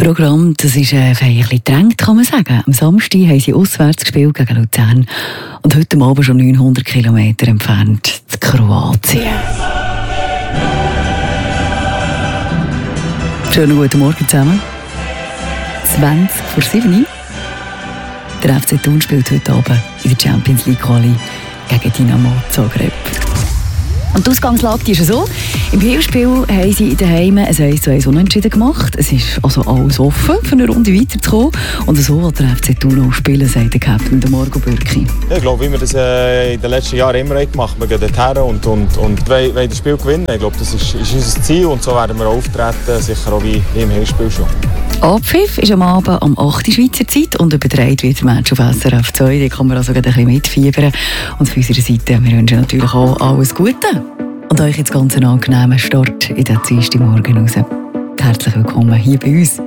Programm, das ist ein bisschen gedrängt, kann man sagen. Am Samstag haben sie auswärts gespielt gegen Luzern und heute Abend schon 900 Kilometer entfernt in Kroatien. Schönen guten Morgen zusammen. 6:20. Der FC Thun spielt heute Abend in der Champions League Quali gegen Dinamo Zagreb. Und die Ausgangslage ist so: im Hinspiel haben sie daheim ein 1:1 Unentschieden gemacht. Es ist also alles offen, für eine Runde weiterzukommen. Und so will der FC Thun auch spielen, sagt der Captain Marco Bürki. Ja, ich glaube, wie wir das in den letzten Jahren immer gemacht haben. Wir gehen dorthin und wollen das Spiel gewinnen. Ich glaube, das ist unser Ziel und so werden wir auftreten, sicher auch wie im Hinspiel schon. Abpfiff ist am Abend um 8 Uhr Schweizer Zeit und übertragen wird der Match auf SRF 2. Da kann man also ein bisschen mitfiebern. Und von unserer Seite, wir wünschen natürlich auch alles Gute. Und euch jetzt ganz einen angenehmen Start in den Dienstagmorgen raus. Herzlich willkommen hier bei uns.